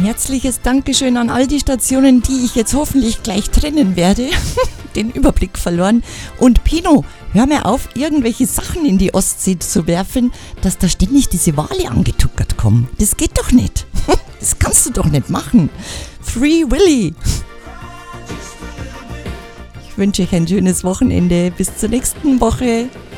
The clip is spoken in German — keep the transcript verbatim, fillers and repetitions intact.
herzliches Dankeschön an all die Stationen, die ich jetzt hoffentlich gleich trennen werde. Den Überblick verloren. Und Pino, hör mir auf, irgendwelche Sachen in die Ostsee zu werfen, dass da ständig diese Wale angetuckert kommen. Das geht doch nicht. Das kannst du doch nicht machen. Free Willy. Ich wünsche euch ein schönes Wochenende. Bis zur nächsten Woche.